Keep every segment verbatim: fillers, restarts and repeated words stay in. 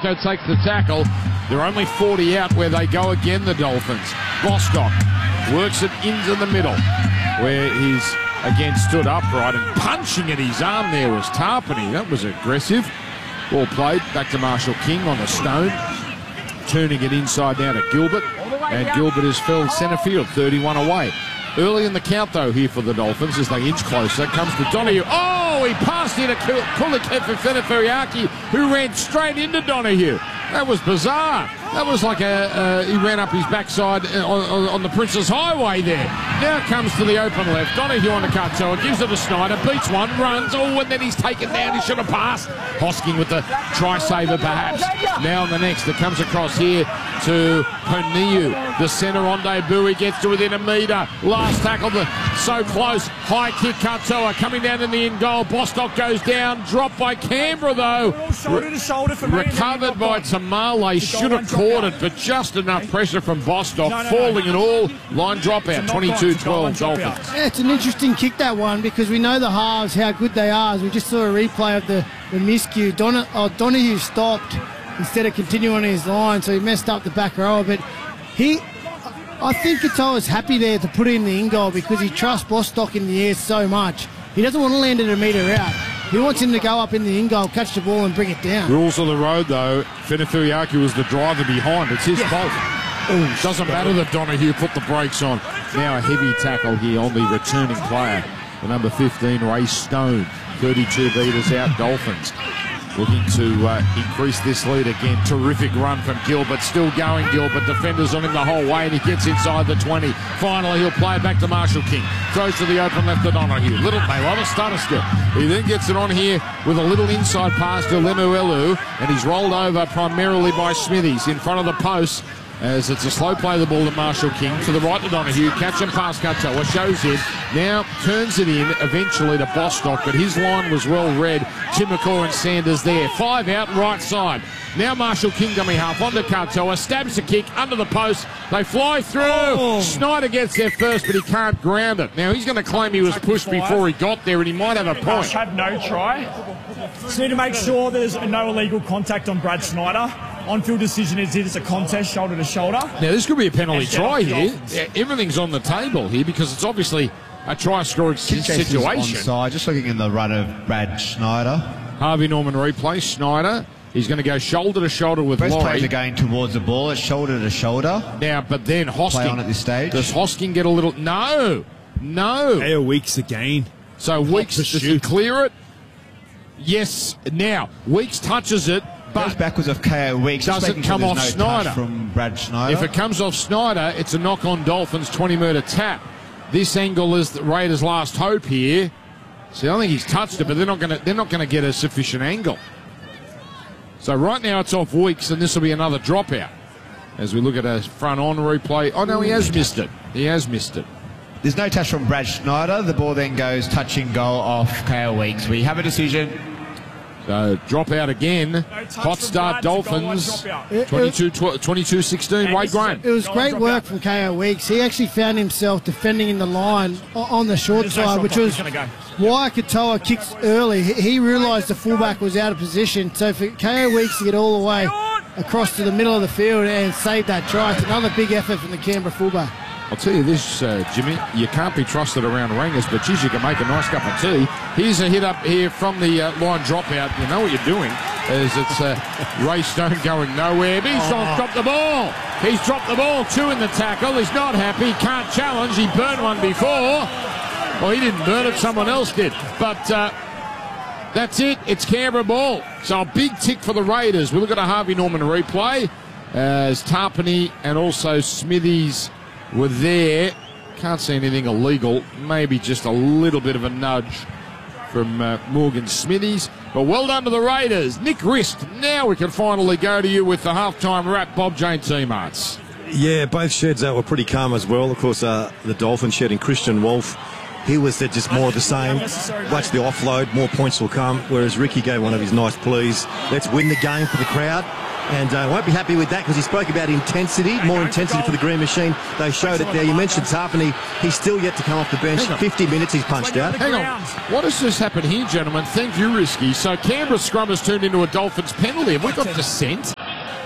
Tacto takes the tackle. They're only forty out where they go again, the Dolphins. Bostock works it into the middle where he's again stood upright and punching at his arm there was Tarpany. That was aggressive. Ball played back to Marshall King on the stone. Turning it inside now to Gilbert. And Gilbert is filled centre field, thirty-one away. Early in the count, though, here for the Dolphins as they inch closer. Comes to Donahue. Oh, he passed here to Kuliket for Feniferiaki, who ran straight into Donahue. That was bizarre. That was like a, uh, he ran up his backside on, on the Princess Highway there. Now comes to the open left. Donahue on the Katoa, gives it to Snyder, beats one, runs. Oh, and then he's taken down. He should have passed. Hosking with the try-saver, perhaps. Now on the next, it comes across here to Poniu. The centre on debut. He gets to within a metre. Last tackle, the, so close. High kick, Katoa coming down in the end goal. Bostock goes down. Dropped by Canberra, though. Shoulder to shoulder for Recovered by Tamale. Should have caught it, but just enough pressure from Bostock. No, no, falling and all. Line dropout, twenty-two twelve Dolphins. Yeah, it's an interesting kick, that one, because we know the halves, how good they are. As we just saw a replay of the, the miscue. Don oh, Donahue stopped instead of continuing his line, so he messed up the back rower. But he, I think Katoa's happy there to put in the in goal because he trusts Bostock in the air so much. He doesn't want to land it a metre out. He wants him to go up in the in goal, catch the ball and bring it down. Rules of the road, though. Feniferiaki was the driver behind. It's his yeah. fault. Ooh, doesn't matter that Donahue put the brakes on. Now a heavy tackle here on the returning player. The number fifteen, Ray Stone. thirty-two metres out, Dolphins. Looking to uh, increase this lead again. Terrific run from Gilbert. Still going, Gilbert. Defenders on him the whole way, and he gets inside the twenty. Finally, he'll play it back to Marshall King. Throws to the open left to Donahue. Little, they love a stutter step. He then gets it on here with a little inside pass to Lemuelu, and he's rolled over primarily by Smithies in front of the post. As it's a slow play the ball to Marshall King. To the right to Donahue. Catch and pass Katoa. Shows him. Now turns it in eventually to Bostock. But his line was well read. Timacor and Sanders there. Five out right side. Now Marshall King dummy half onto Katoa. Stabs the kick under the post. They fly through. Oh. Snyder gets there first, but he can't ground it. Now he's going to claim he was pushed before he got there, and he might have a point. Have no try. Just need to make sure there's no illegal contact on Brad Snyder. On-field decision is it's a contest, shoulder to shoulder. Now, this could be a penalty try here. Yeah, everything's on the table here because it's obviously a try-scoring situation. Onside, just looking in the run of Brad Snyder. Harvey Norman replay. Snyder, he's going to go shoulder to shoulder with Both Laurie. Players are going towards the ball. It's shoulder to shoulder. Now, but then Hosking. Play on at this stage. Does Hosking get a little... No. No. Hey, Weeks again. So Weeks, does he clear it? Yes. Now, Weeks touches it. Goes backwards of K O Weeks. Does it come off no Snyder? From Brad Snyder. If it comes off Snyder, it's a knock on Dolphins, twenty metre tap. This angle is the Raiders' last hope here. See, I think he's touched it, but they're not going to. They're not going to get a sufficient angle. So right now it's off Weeks, and this will be another dropout. As we look at a front on replay. Oh no, he has missed it. He has missed it. There's no touch from Brad Snyder. The ball then goes touching goal off K O Weeks. We have a decision. So drop out again. No Hot start Dolphins. twenty-two sixteen. Wade Graham. It was great work from K O Weeks. He actually found himself defending in the line on the short side, which was why Katoa kicks early. He realised the fullback was out of position. So for K O Weeks to get all the way across to the middle of the field and save that try, it's another big effort from the Canberra fullback. I'll tell you this, uh, Jimmy, you can't be trusted around rangers, but geez, you can make a nice cup of tea. Here's a hit up here from the uh, line dropout. You know what you're doing, as it's uh, Ray Stone going nowhere. Bison's oh. dropped the ball. He's dropped the ball, two in the tackle. He's not happy, can't challenge. He burned one before. Well, he didn't burn it, someone else did. But uh, that's it, it's Canberra ball. So a big tick for the Raiders. We look at a Harvey Norman replay as Tarpany and also Smithies were there. Can't see anything illegal. Maybe just a little bit of a nudge from uh, Morgan Smithies. But well done to the Raiders. Nick Rist, now we can finally go to you with the halftime wrap. Bob Jane T-Marts. Yeah, both sheds out were pretty calm as well. Of course, uh, the Dolphin shed in Christian Wolf, he was said just more of the same. Watch the offload, more points will come. Whereas Ricky gave one of his nice pleas. Let's win the game for the crowd. And uh, won't be happy with that because he spoke about intensity, more intensity for the Green Machine. They showed it there. You mentioned Tarpany. He's still yet to come off the bench. fifty minutes he's punched out. Hang on. What has just happened here, gentlemen? Thank you, Risky. So Canberra scrum has turned into a Dolphins penalty. Have we got dissent?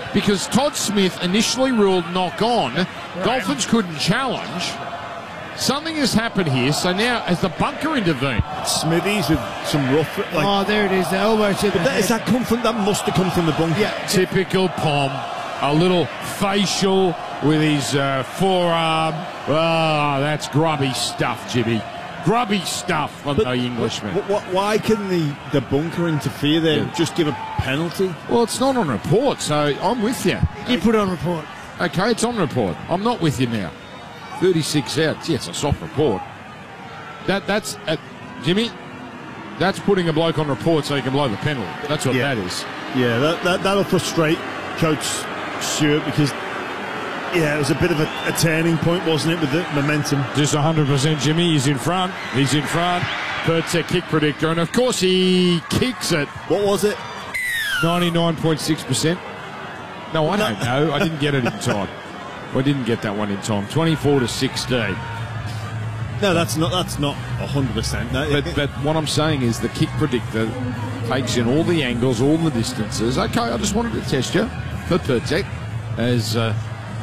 because Todd Smith initially ruled knock on. Right. Dolphins couldn't challenge. Something has happened here, so now has the bunker intervened? Smithies with some rough... Like, oh, there it is, the elbow to the that, is that, come from, that must have come from the bunker. Yeah. Typical Pom. A little facial with his uh, forearm. Ah, oh, that's grubby stuff, Jimmy. Grubby stuff from the Englishman. What, what, why can the, the bunker interfere there? Yeah. Just give a penalty? Well, it's not on report, so I'm with you. You put it on report. Okay, it's on report. I'm not with you now. thirty-six out. Yeah, it's a soft report. That That's, uh, Jimmy, that's putting a bloke on report so he can blow the penalty. That's what yeah. that is. Yeah, that, that, that'll frustrate Coach Stewart because, yeah, it was a bit of a, a turning point, wasn't it, with the momentum? Just one hundred percent, Jimmy. He's in front. He's in front. Pertec kick predictor. And, of course, he kicks it. What was it? ninety-nine point six percent. No, I don't know. I didn't get it in time. I didn't get that one in time. twenty-four to sixteen. No, that's not that's not one hundred percent. No. But, but what I'm saying is the kick predictor takes in all the angles, all the distances. Okay, I just wanted to test you for Pertec as uh,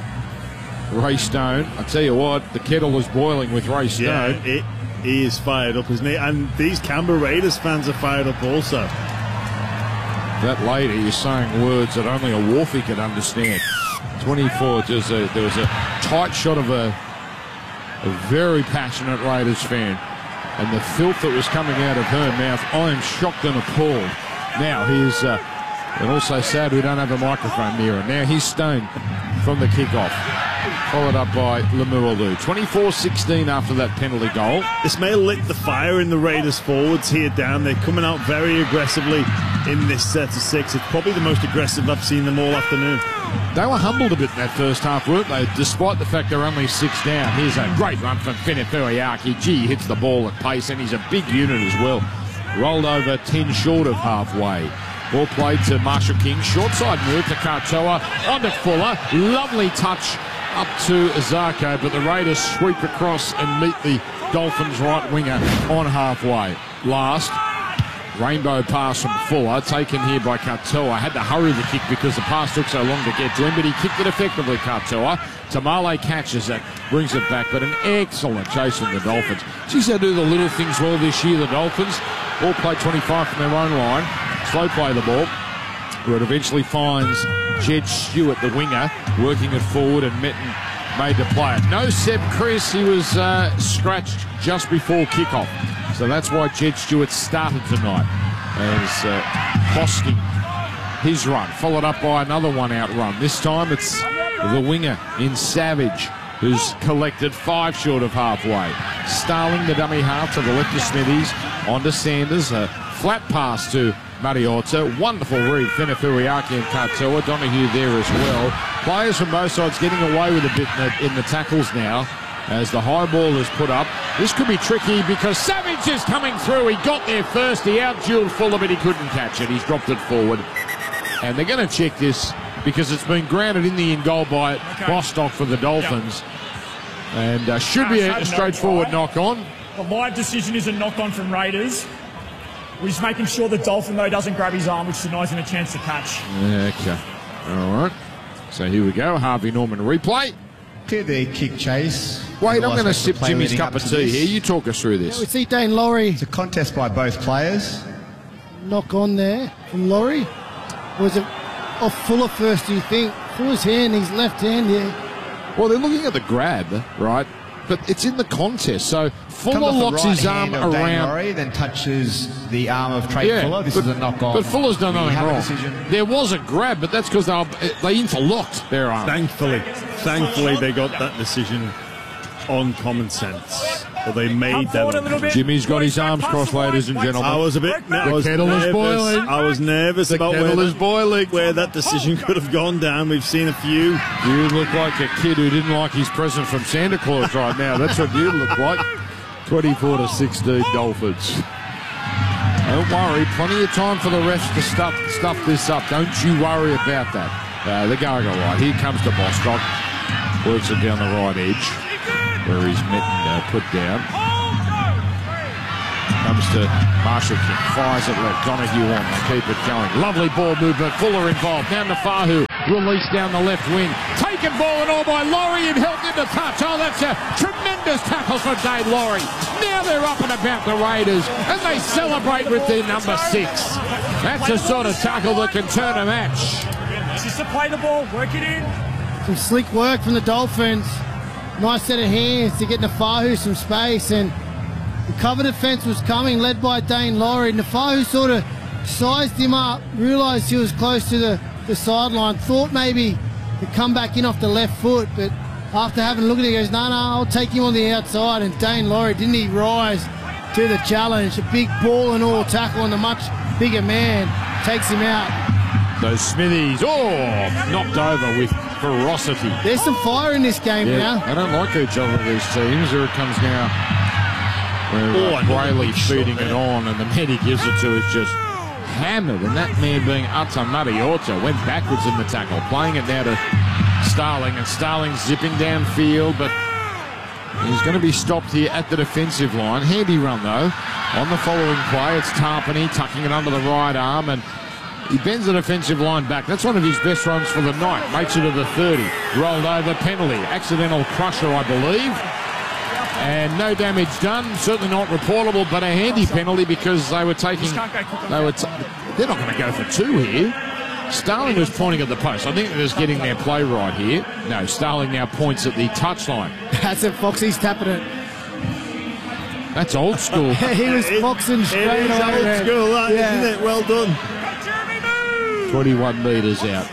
Ray Stone. I tell you what, the kettle is boiling with Ray Stone. Yeah, it, he is fired up, isn't he? And these Canberra Raiders fans are fired up also. That lady is saying words that only a Wolfie could understand. twenty-four, just a, there was a tight shot of a, a very passionate Raiders fan, and the filth that was coming out of her mouth, I am shocked and appalled. Now here's, uh, and also sad we don't have a microphone near her. Now here's Stone from the kickoff, followed up by Lemuelu. twenty-four sixteen after that penalty goal. This may have lit the fire in the Raiders forwards here down. They're coming out very aggressively in this set of six. It's probably the most aggressive I've seen them all afternoon. They were humbled a bit in that first half, weren't they? Despite the fact they're only six down. Here's a great run from Feneferiaki. Gee, he hits the ball at pace, and he's a big unit as well. Rolled over ten short of halfway. Ball played to Marshall King. Short side move to Katoa. Onto Fuller. Lovely touch up to Zarko, but the Raiders sweep across and meet the Dolphins right winger on halfway. Last. Rainbow pass from Fuller, taken here by Katoa. Had to hurry the kick because the pass took so long to get to him, but he kicked it effectively, Katoa. Tamale catches it, brings it back, but an excellent chase from the Dolphins. Geez, they do the little things well this year, the Dolphins. Ball play twenty-five from their own line. Slow play the ball, where it eventually finds Jed Stewart, the winger, working it forward, and Metten made the play. No Seb Chris, he was uh, scratched just before kickoff. So that's why Jed Stewart started tonight as uh, Hosking his run, followed up by another one-out run. This time it's the winger in Savage, who's collected five short of halfway. Starling, the dummy half, to the left of Smithies, onto Sanders. A flat pass to Mariota. Wonderful read. Feneferiaki and Katoa. Donahue there as well. Players from both sides getting away with a bit in the, in the tackles now. As the high ball is put up. This could be tricky because Savage is coming through. He got there first. He out-dueled Fuller, but he couldn't catch it. He's dropped it forward. And they're going to check this because it's been grounded in the in goal by okay. Bostock for the Dolphins. Yep. And uh, should be a, a straightforward knock-on. The live decision is a knock-on from Raiders. We're just making sure the Dolphin, though, doesn't grab his arm, which denies him a chance to catch. Okay. All right. So here we go. Harvey Norman replay. Clear the kick chase. Wait, I'm going to sip Jimmy's cup of tea here. You talk us through this. We see Dane Laurie. It's a contest by both players. Knock on there from Laurie. Was it off Fuller first, do you think? Fuller's hand, his left hand here. Well, they're looking at the grab, right? But it's in the contest. So Fuller locks right his arm around. Dane Laurie, then touches the arm of Trey yeah, Fuller. This but, is a knock on. But Fuller's done nothing wrong. There was a grab, but that's because they, they interlocked their arm. Thankfully, thankfully they got that decision on common sense. Well, they made that. Jimmy's got his arms crossed, ladies and gentlemen. I was a bit. I was the kettle nervous. is boiling. I was nervous the about kettle where, is boiling. where that decision could have gone down. We've seen a few. You look like a kid who didn't like his present from Santa Claus right now. That's what you look like. twenty-four to sixteen Dolphins. Don't worry, plenty of time for the refs to stuff stuff this up. Don't you worry about that. Uh, they're going all right. Here comes to Bostock. Works it down the right edge, where he's Metten uh, put down. Comes to Marshall King, fires it left, Donahue on, they keep it going. Lovely ball movement, Fuller involved. Now Nafahu released down the left wing. Taken ball and all by Laurie and held into touch. Oh, that's a tremendous tackle for Dane Laurie. Now they're up and about the Raiders, and they celebrate with their number six. That's the sort of tackle that can turn a match. Just to play the ball, work it in. Some slick work from the Dolphins. Nice set of hands to get Nafahu some space, and the cover defence was coming, led by Dane Laurie. Nafahu sort of sized him up, realised he was close to the, the sideline, thought maybe to come back in off the left foot, but after having a look at it, he goes, no, no, I'll take him on the outside. And Dane Laurie, didn't he rise to the challenge? A big ball and all tackle on the much bigger man, takes him out. Those Smithies, oh, knocked over with ferocity. There's some fire in this game Yeah, now. they don't like each other, these teams. Here it comes now. Where uh, Oh, Brayley shot feeding there. it on, and the man he gives it to is just hammered. And that man being Ata Mariota went backwards in the tackle, playing it now to Starling, and Starling zipping downfield, but he's going to be stopped here at the defensive line. Handy run, though. On the following play, it's Tarpany tucking it under the right arm, and he bends the defensive line back. That's one of his best runs for the night. Makes it to the thirty. Rolled over, penalty. Accidental crusher, I believe. And no damage done. Certainly not reportable, but a handy penalty because they were taking... They were t they're not going to go for two here. Starling was pointing at the post. I think they're just getting their play right here. No, Starling now points at the touchline. That's it, Foxy's tapping it. That's old school. He was foxing straight It is away. old man. school, that, Yeah. isn't it? Well done. twenty-one metres out.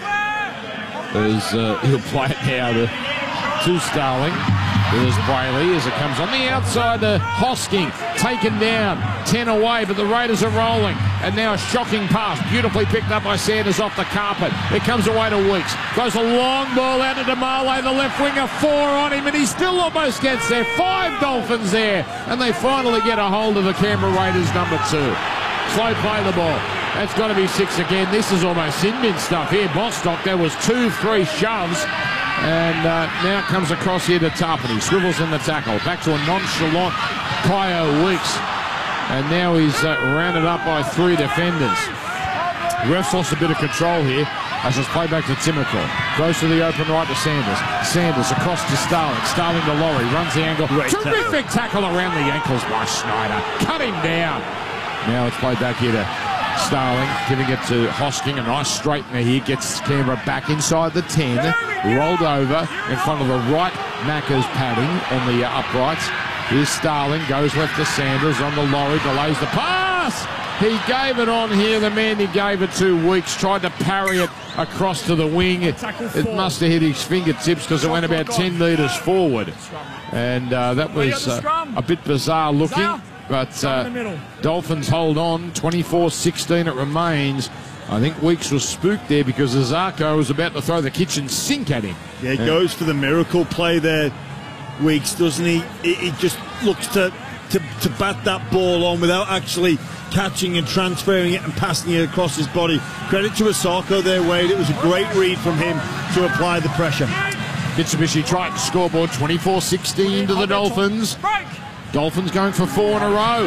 As uh, he'll play it now to, to Starling. There's Brayley as it comes on the outside to Hosking. Taken down. ten away, but the Raiders are rolling. And now a shocking pass. Beautifully picked up by Sanders off the carpet. It comes away to Weeks. Goes a long ball out to Damale, the left winger. Four on him, and he still almost gets there. Five Dolphins there. And they finally get a hold of the Canberra Raiders number two. Slow play the ball. That's got to be six again. This is almost sin-bin stuff here. Bostock, there was two, three shoves. And uh, now it comes across here to Tarpany. Swivels in the tackle. Back to a nonchalant Kyo Weeks. And now he's uh, rounded up by three defenders. Refs lost a bit of control here as it's played back to Timokor. Goes to the open right to Sanders. Sanders across to Starling. Starling to Laurie. Runs the angle. Great Terrific tackle. tackle around the ankles by Schneider. Cut him down. Now it's played back here to Starling, giving it to Hosking. A nice straightener here. Gets Canberra back inside the ten. Rolled over in front of the right Macca's padding on the uh, uprights. Here's Starling. Goes left to Sanders on the Laurie. Delays the pass. He gave it on here. The man he gave it to, Weeks, tried to parry it across to the wing. It, it must have hit his fingertips because it went about ten metres forward. And uh, that was uh, a bit bizarre looking. But uh, Dolphins hold on. twenty-four sixteen it remains. I think Weeks was spooked there because Azarko was about to throw the kitchen sink at him. Yeah, he goes for the miracle play there, Weeks, doesn't he? He, he just looks to, to, to bat that ball on without actually catching and transferring it and passing it across his body. Credit to Asako there, Wade. It was a great read from him to apply the pressure. Mitsubishi Triton scoreboard twenty-four sixteen to the Dolphins. Dolphins going for four in a row.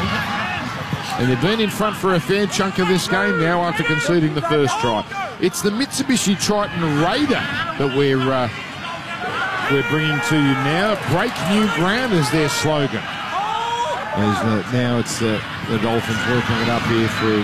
And they've been in front for a fair chunk of this game now after conceding the first try. It's the Mitsubishi Triton Raider that we're uh, we're bringing to you now. Break new ground is their slogan. As, uh, now it's uh, the Dolphins working it up here through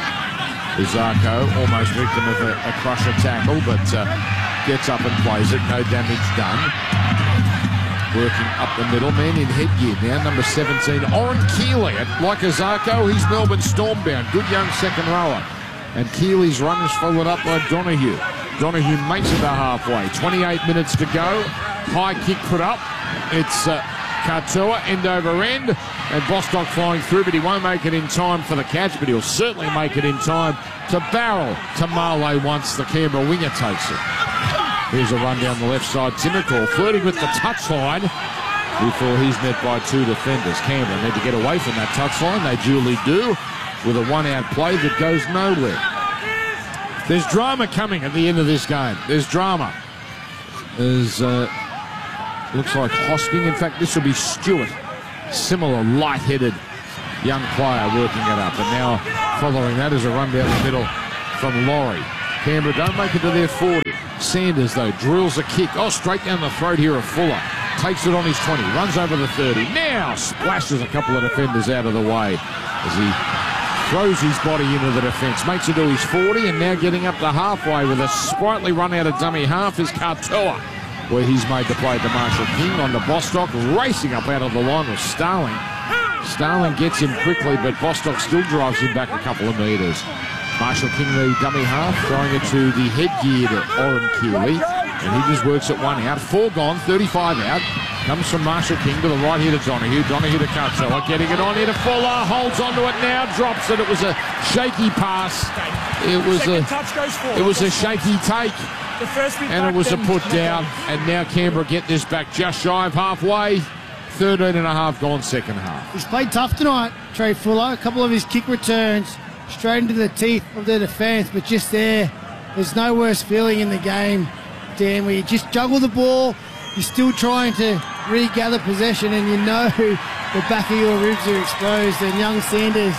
Zarko, almost victim of a, a crusher tackle, but uh, gets up and plays it. No damage done. Working up the middle, man in headgear now, number seventeen, Oren Keeley. Like Azarko, he's Melbourne Stormbound. Good young second rower. And Keeley's run is followed up by Donahue. Donahue makes it to halfway. twenty-eight minutes to go. High kick put up. It's uh, Katoa, end over end. And Bostock flying through, but he won't make it in time for the catch, but he'll certainly make it in time to barrel to Marley once the Canberra winger takes it. Here's a run down the left side. Timokor flirting with the touchline before he's met by two defenders. Canberra need to get away from that touchline. They duly do with a one-out play that goes nowhere. There's drama coming at the end of this game. There's drama. There's, uh, looks like Hosking. In fact, this will be Stewart. Similar light-headed young player working it up. And now following that is a run down the middle from Laurie. Canberra don't make it to their forty. Sanders, though, drills a kick. Oh, straight down the throat here of Fuller. Takes it on his twenty. Runs over the thirty. Now splashes a couple of defenders out of the way as he throws his body into the defence. Makes it to his forty, and now getting up to halfway with a sprightly run out of dummy half is Katoa, where he's made the play to Marshall King on the Bostock. Racing up out of the line with Starling. Starling gets him quickly, but Bostock still drives him back a couple of metres. Marshall King, the dummy half, throwing it to the headgear to Oren Keeley, and he just works it one out. Four gone, thirty-five out. Comes from Marshall King to the right here to Donahue. Donahue to Katoa, getting it on here to Fuller. Holds onto it now, drops it. It was a shaky pass. It was a, it was a shaky take. And it was a put down. And now Canberra get this back just shy of halfway. thirteen and a half gone second half. He's played tough tonight, Trey Fuller. A couple of his kick returns straight into the teeth of their defence, but just there, there's no worse feeling in the game, Dan, where you just juggle the ball, you're still trying to regather possession, and you know the back of your ribs are exposed. And young Sanders,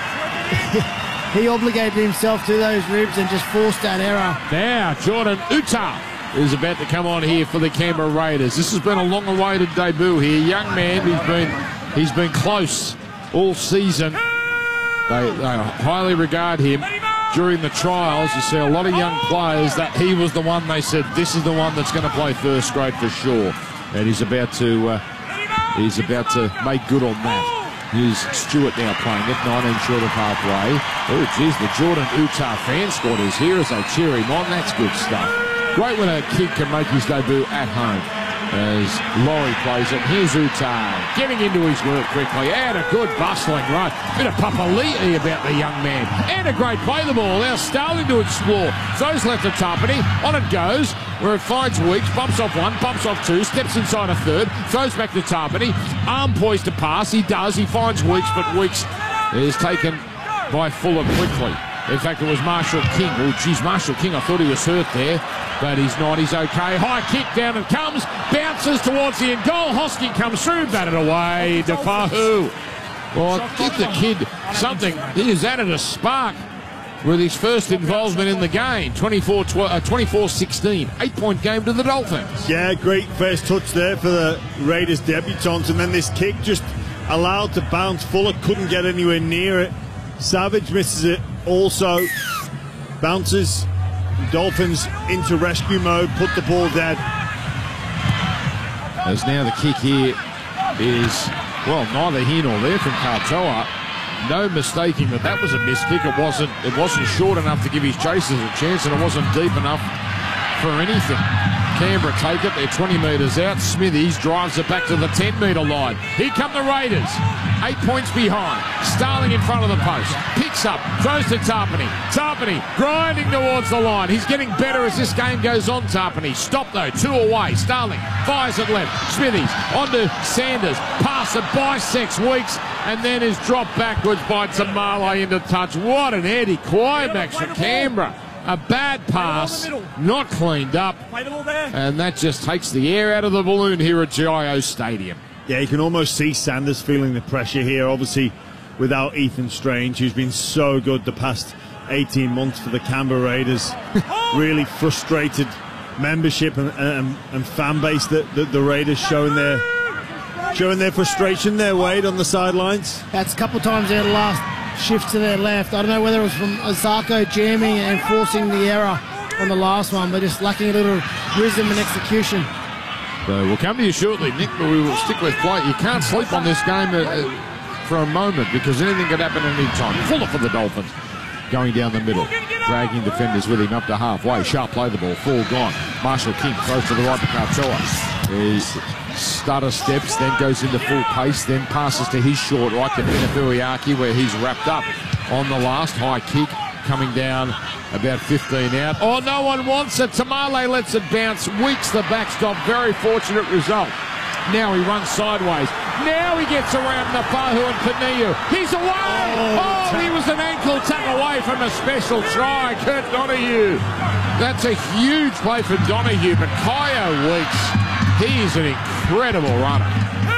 he obligated himself to those ribs and just forced that error. Now, Jordan Uta is about to come on here for the Canberra Raiders. This has been a long-awaited debut here. Young man, he's been, he's been close all season. They, they highly regard him. During the trials, you see a lot of young players that he was the one they said, this is the one that's going to play first grade for sure. And he's about to uh, he's about to make good on that. Here's Stewart now playing it, nineteen short of halfway. Oh, geez, the Jordan Uta fan squad is here as they cheer him on. That's good stuff. Great when a kid can make his debut at home as Laurie plays it. Here's Uta getting into his work quickly, and a good bustling run. Bit of Papali'i about the young man, and a great play the ball. Now Starling to explore. Throws left to Tapani. On it goes, where it finds Weeks. Bumps off one, bumps off two, steps inside a third, throws back to Tapani. Arm poised to pass. He does. He finds Weeks, but Weeks is taken by Fuller quickly. In fact, it was Marshall King. Oh, geez, Marshall King, I thought he was hurt there, but he's not. He's okay. High kick down and comes. Bounces towards the end goal. Hosking comes through, batted away. Defahu. Well, give the kid something. He has added a spark with his first involvement in the game. twenty-four sixteen. Eight-point game to the Dolphins. Yeah, great first touch there for the Raiders debutants, and then this kick just allowed to bounce. Fuller couldn't get anywhere near it. Savage misses it also. Bounces. Dolphins into rescue mode, put the ball dead. As now the kick here is, well, neither here nor there from Katoa. No mistaking that that was a missed kick. It wasn't, it wasn't short enough to give his chasers a chance, and it wasn't deep enough for anything. Canberra take it. They're twenty metres out. Smithies drives it back to the ten metre line. Here come the Raiders. Eight points behind. Starling in front of the post. Picks up. Throws to Tarpany. Tarpany grinding towards the line. He's getting better as this game goes on, Tarpany. Stop, though. Two away. Starling fires it left. Smithies onto Sanders. Pass that bisects Weeks and then is dropped backwards by Tamale into touch. What an anti-climax for Canberra. A bad pass, not cleaned up, and that just takes the air out of the balloon here at G I O Stadium. Yeah, you can almost see Sanders feeling the pressure here, obviously without Ethan Strange, who's been so good the past eighteen months for the Canberra Raiders. Really frustrated membership and, and, and fan base that, that the Raiders showing their showing their frustration there, Wade, on the sidelines. That's a couple times there the last shift to their left. I don't know whether it was from Osako jamming and forcing the error on the last one, but just lacking a little rhythm and execution. So we'll come to you shortly, Nick, but we will stick with play. You can't sleep on this game uh, for a moment because anything could happen at any time. Fuller for the Dolphins. Going down the middle, dragging defenders with him up to halfway. Sharp play the ball, four gone. Marshall King throws to the right to Katoa. His stutter steps, then goes into full pace, then passes to his short right to Pinafuiaki, where he's wrapped up on the last high kick, coming down about fifteen out. Oh, no one wants it. Tamale lets it bounce. Weeks the backstop. Very fortunate result. Now he runs sideways. Now he gets around Nafahu and Paniu. He's away! Oh, oh he was an ankle tuck away from a special try. Kurt Donahue. That's a huge play for Donahue, but Kyo Weeks, he is an incredible runner.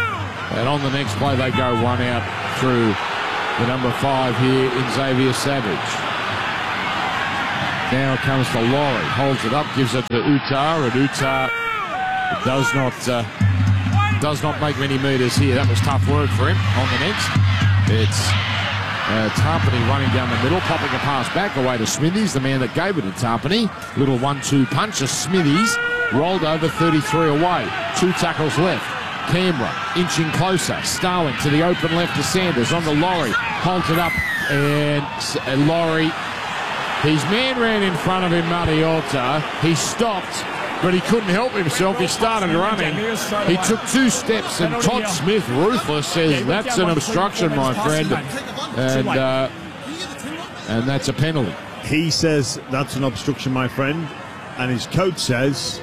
And on the next play, they go one out through the number five here in Xavier Savage. Now comes to Laurie, holds it up, gives it to Utah, and Utah does not uh, does not make many metres here. That was tough work for him. On the next, it's uh, Tarpany running down the middle, popping a pass back away to Smithies, the man that gave it to Tarpany. Little one two punch of Smithies, rolled over thirty-three away. Two tackles left. Canberra inching closer. Starling to the open left to Sanders on the Laurie, holds it up, and uh, Laurie. His man ran in front of him, Mariota. He stopped, but he couldn't help himself. He started running. He took two steps, and Todd Smith, ruthless, says that's an obstruction, my friend, and uh, and that's a penalty. He says that's an obstruction, my friend, and his coach says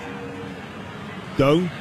don't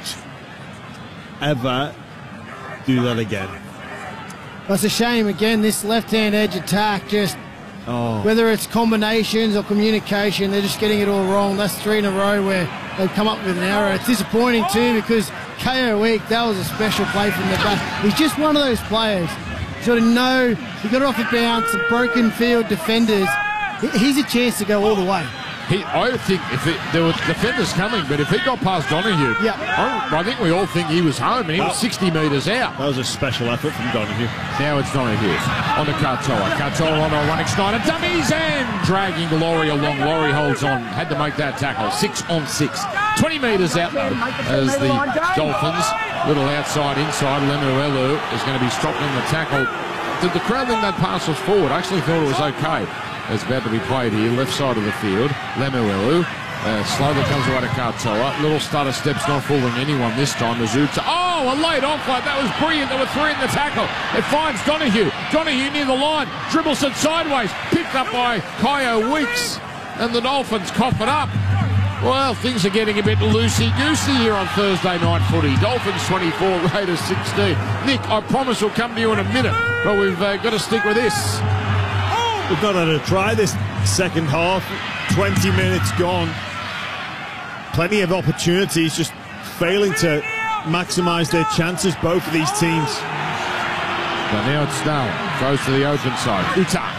ever do that again. That's a shame. Again, this left-hand edge attack just. Oh. Whether it's combinations or communication, they're just getting it all wrong. That's three in a row where they've come up with an error. It's disappointing too because K O Week, that was a special play from the back. He's just one of those players. Sort of know he got it off a bounce, some broken field defenders. He's a chance to go all the way. He, I think if it, there were defenders coming, but if he got past Donahue, yeah. I, I think we all think he was home, and he was sixty metres out. That was a special effort from Donahue. Now it's Donahue on the Katoa. Katoa on a running Schneider, dummies and dragging Laurie along. Laurie holds on, had to make that tackle. Six on six. twenty metres out though, as the Dolphins, little outside, inside. Lemuelu is going to be stopped in the tackle. Did the crowd think that pass was forward? I actually thought it was okay. It's about to be played here, left side of the field. Lemuelu uh, slowly comes away to Katoa. Little stutter steps, not fooling anyone this time. Azuta. Oh, a late offload. That was brilliant. There were three in the tackle. It finds Donahue. Donahue near the line. Dribbles it sideways. Picked up by Kyo Weeks. And the Dolphins cough it up. Well, things are getting a bit loosey-goosey here on Thursday night footy. Dolphins twenty-four, Raiders sixteen. Nick, I promise we'll come to you in a minute, but we've uh, got to stick with this. We've not had a try this second half. twenty minutes gone. Plenty of opportunities, just failing to maximise their chances, both of these teams. But now it's Snell. Goes to the open side. Utah.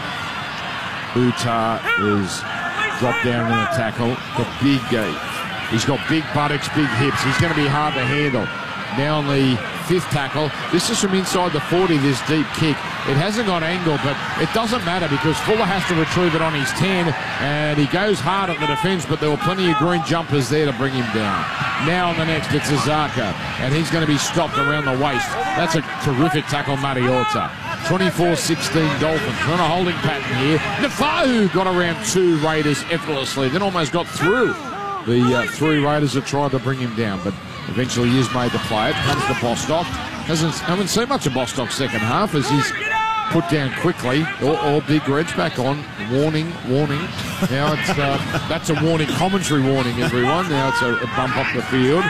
Utah is dropped down in the tackle. Got big, uh, he's got big buttocks, big hips. He's going to be hard to handle. Now on the fifth tackle. This is from inside the forty, this deep kick. It hasn't got angle, but it doesn't matter because Fuller has to retrieve it on his ten, and he goes hard at the defence, but there were plenty of green jumpers there to bring him down. Now on the next, it's Azaka, and he's going to be stopped around the waist. That's a terrific tackle, Mariota. twenty-four sixteen Dolphins. We're on a holding pattern here. Nafahu got around two Raiders effortlessly, then almost got through the uh, three Raiders that tried to bring him down, but eventually he is made to play it. Comes to Bostock. Hasn't haven't seen much of Bostock's second half as he's put down quickly. All, all Big Red's back on. Warning, warning. Now it's uh, that's a warning, commentary warning, everyone. Now it's a, a bump up the field.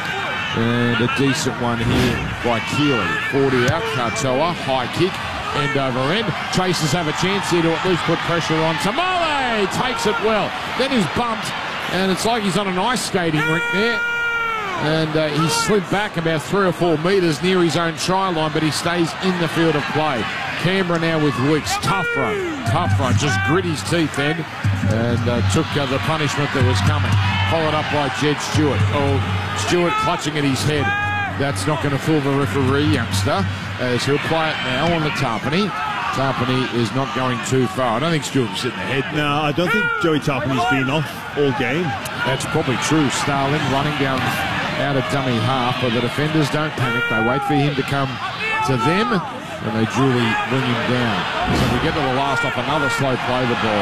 And a decent one here by Keeley. forty out, Katoa, high kick, end over end. Chasers have a chance here to at least put pressure on. Tamale takes it well. Then he's bumped, and it's like he's on an ice skating rink there. And uh, he slid back about three or four metres near his own try line, but he stays in the field of play. Canberra now with Weeks. Tough run. Tough run. Just grit his teeth then and uh, took uh, the punishment that was coming. Followed up by Jed Stewart. Oh, Stewart clutching at his head. That's not going to fool the referee, youngster, as he'll play it now on the Tarpany. Tarpany is not going too far. I don't think Stewart's hitting the head. No, I don't think Joey Tarpany's been off all game. That's probably true. Starling running down out of dummy half, but the defenders don't panic. They wait for him to come to them, and they duly bring him down. So we get to the last off another slow play the ball.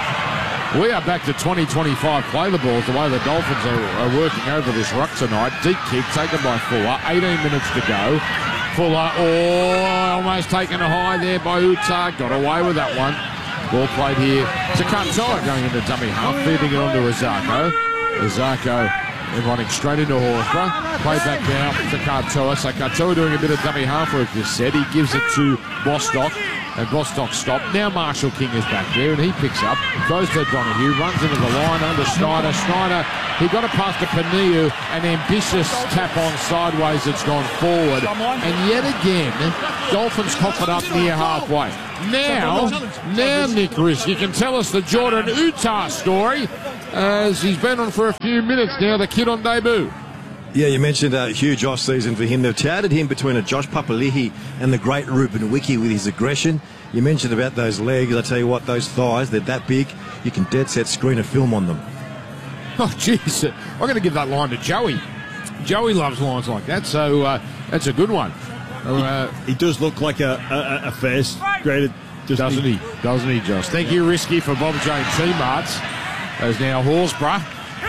We are back to twenty twenty-five play the balls, the way the Dolphins are, are working over this ruck tonight. Deep kick taken by Fuller, eighteen minutes to go. Fuller, oh, almost taken a high there by Utah, got away with that one. Ball played here to Katoa going into dummy half, feeding it onto Azako. Azako and running straight into Horsburgh. Played back now to Katoa. So Katoa doing a bit of dummy half work this set. He gives it to Bostock. And Bostock stopped. Now Marshall King is back there, and he picks up, goes to Donahue, runs into the line under Schneider. Schneider, he got it past to Paniu, an ambitious tap on sideways that's gone forward. And yet again, Dolphins cough it up near halfway. Now, now Nick Risky can tell us the Jordan Utah story, as he's been on for a few minutes now, the kid on debut. Yeah, you mentioned a huge off-season for him. They've touted him between a Josh Papali'i and the great Ruben Wiki with his aggression. You mentioned about those legs. I tell you what, those thighs, they're that big, you can dead set screen a film on them. Oh, jeez. I'm going to give that line to Joey. Joey loves lines like that, so uh, that's a good one. Uh, he, he does look like a, a, a first graded, doesn't he? he? Doesn't he, Josh? Thank you, Risky, for Bob Jane T-Marts. As now Horsburgh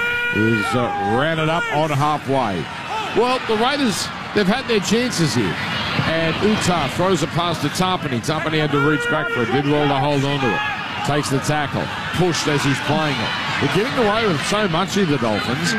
is uh, rounded up on halfway. Well, the Raiders, they've had their chances here. And Utah throws it past to Tarpany. Tarpany had to reach back for it. Did well to hold on to it. Takes the tackle. Pushed as he's playing it. They're getting away with so much of the Dolphins.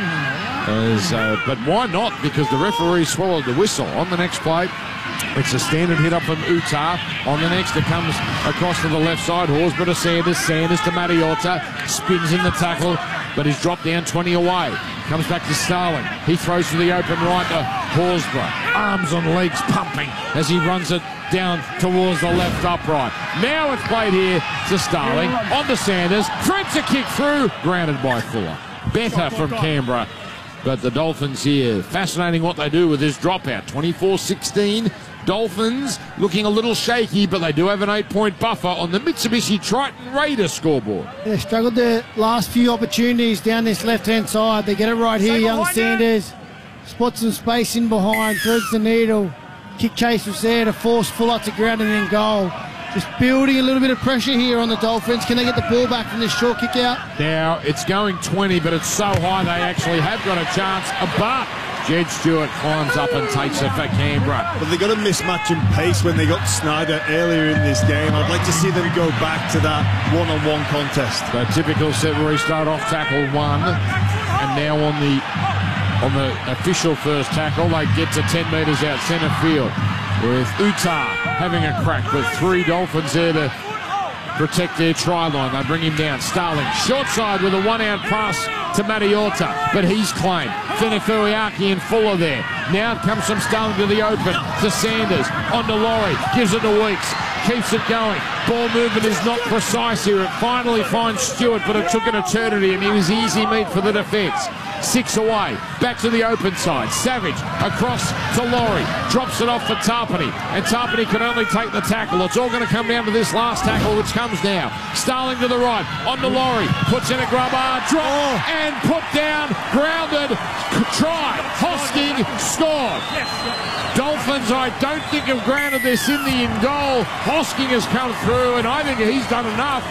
As, uh, but why not? Because the referee swallowed the whistle. On the next play, it's a standard hit up from Utah. On the next, it comes across to the left side. Horsburgh to Sanders. Sanders to Mariota. Spins in the tackle, but he's dropped down twenty away. Comes back to Starling. He throws to the open right to Horsburgh. Arms and legs pumping as he runs it down towards the left upright. Now it's played here to Starling. On to Sanders. Threads a kick through. Grounded by Fuller. Better from Canberra. But the Dolphins here, fascinating what they do with this dropout. twenty-four sixteen. Dolphins looking a little shaky, but they do have an eight-point buffer on the Mitsubishi Triton Raiders scoreboard. They struggled the last few opportunities down this left-hand side. They get it right here, young Sanders. Spots some space in behind, threads the needle. Kick chase was there to force Fuller to ground and then goal. Just building a little bit of pressure here on the Dolphins. Can they get the ball back from this short kick out? Now, it's going twenty, but it's so high they actually have got a chance. But Jed Stewart climbs up and takes it for Canberra. But they got a mismatch in pace when they got Snyder earlier in this game. I'd like to see them go back to that one-on-one contest. The typical set where he started off tackle one, and now on the on the official first tackle, they get to ten metres out centre field. With Utah having a crack, with three Dolphins there to protect their try line. They bring him down. Starling, short side with a one-out pass to Mariota, but he's claimed. Fenifuriaki and Fuller there. Now it comes from Starling to the open, to Sanders, on to Laurie, gives it to Weeks, keeps it going. Ball movement is not precise here. It finally finds Stewart, but it took an eternity, and he was easy meat for the defence. Six away, back to the open side. Savage across to Laurie, drops it off for Tarpany, and Tarpany can only take the tackle. It's all going to come down to this last tackle, which comes now. Starling to the right, on to Laurie, puts in a grubber, drop, oh. and put down, grounded, try, Hosking, scored. Dolphins, I don't think have grounded this in the in goal. Hosking has come through, and I think he's done enough.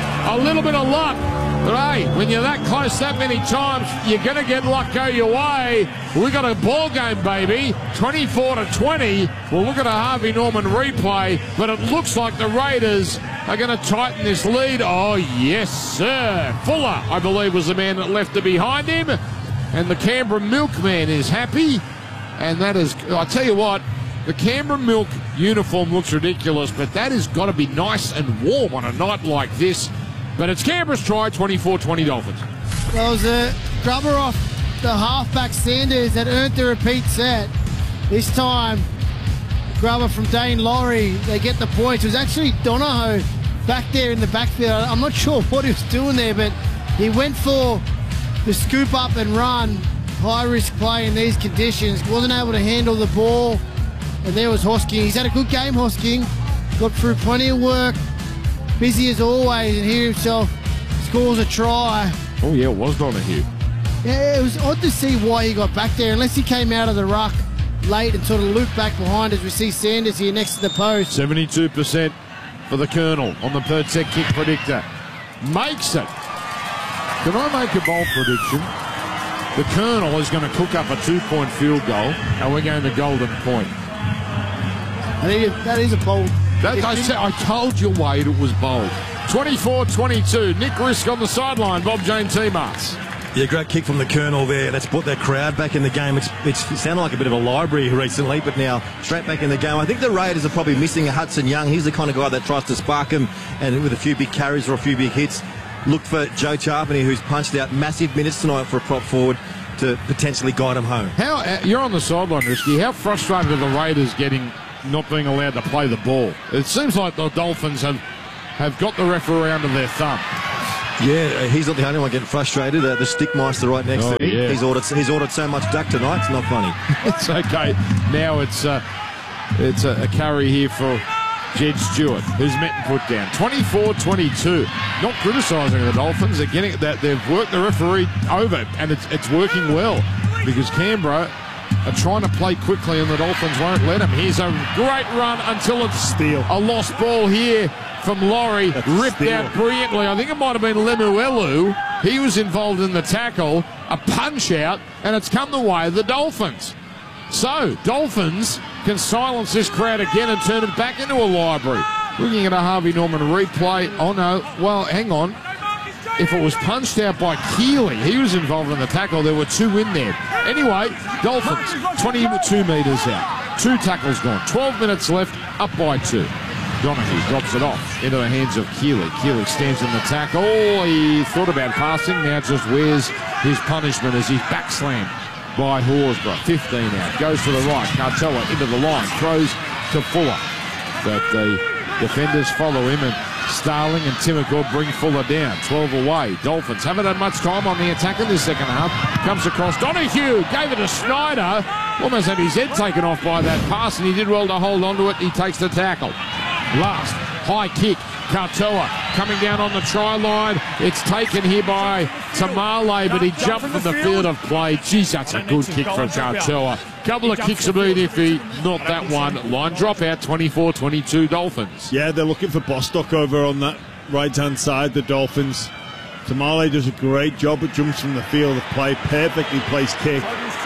A little bit of luck. But hey, when you're that close that many times, you're going to get luck go your way. We got a ball game, baby. twenty-four to twenty. We'll look at a Harvey Norman replay, but it looks like the Raiders are going to tighten this lead. Oh, yes, sir. Fuller, I believe, was the man that left it behind him. And the Canberra Milkman is happy. And that is, I tell you what, the Canberra Milk uniform looks ridiculous, but that has got to be nice and warm on a night like this. But it's Canberra's try, twenty-four twenty Dolphins. Well, it was a grubber off the halfback Sanders that earned the repeat set. This time, grubber from Dane Laurie. They get the points. It was actually Donahoe back there in the backfield. I'm not sure what he was doing there, but he went for the scoop up and run. High risk play in these conditions. Wasn't able to handle the ball. And there was Hosking. He's had a good game, Hosking. Got through plenty of work. Busy as always, and here himself scores a try. Oh, yeah, it was Donahue. Yeah, it was odd to see why he got back there, unless he came out of the ruck late and sort of looped back behind as we see Sanders here next to the post. seventy-two percent for the Colonel on the per set kick predictor. Makes it. Can I make a bold prediction? The Colonel is going to cook up a two-point field goal, and we're going to Golden Point. I think that is a bold. That, I, said, I told you, Wade, it was bold. twenty-four twenty-two. Nick Risk on the sideline. Bob Jane T-Marts. Yeah, great kick from the Colonel there. That's put that crowd back in the game. It's, it's it sounded like a bit of a library recently, but now straight back in the game. I think the Raiders are probably missing a Hudson Young. He's the kind of guy that tries to spark him, and with a few big carries or a few big hits. Look for Joe Charpany, who's punched out massive minutes tonight for a prop forward to potentially guide him home. How uh, you're on the sideline, Risky. How frustrated are the Raiders getting not being allowed to play the ball? It seems like the Dolphins have have got the referee under their thumb. Yeah, he's not the only one getting frustrated. Uh, the Stickmeister right next oh, to him. Yeah. He's ordered. He's ordered so much duck tonight. It's not funny. It's okay. Now it's uh, it's a, a carry here for Jed Stewart, who's met and put down. twenty-four twenty-two. Not criticising the Dolphins. They're getting that. They've worked the referee over, and it's it's working well because Canberra are trying to play quickly, and the Dolphins won't let them. Here's a great run until it's Steal. a lost ball here from Laurie, That's ripped steal. out brilliantly. I think it might have been Lemuelu. He was involved in the tackle, a punch out, and it's come the way of the Dolphins. So, Dolphins can silence this crowd again and turn it back into a library. Looking at a Harvey Norman replay. Oh, no. Well, hang on. If it was punched out by Keeley, he was involved in the tackle. There were two in there. Anyway, Dolphins, twenty-two metres out. Two tackles gone. twelve minutes left, up by two. Donahue drops it off into the hands of Keeley. Keeley stands in the tackle. Oh, he thought about passing. Now just wears his punishment as he's backslammed by Horsburgh. fifteen out. Goes to the right. Cartella into the line. Throws to Fuller. But the defenders follow him, and Starling and Timmercourt bring Fuller down. twelve away. Dolphins haven't had much time on the attack in this second half. Comes across. Donahue gave it to Snyder. Almost had his head taken off by that pass, and he did well to hold on to it. He takes the tackle. Last high kick. Cartoa coming down on the try line. It's taken here by Tamale, but he jumped from the field of play. Geez, that's a good kick from Cartoa. Couple of kicks immediately, not that one. Line drop out, twenty-four twenty-two Dolphins. Yeah, they're looking for Bostock over on that right-hand side, the Dolphins. Tamale does a great job, but jumps from the field of play. Perfectly placed kick.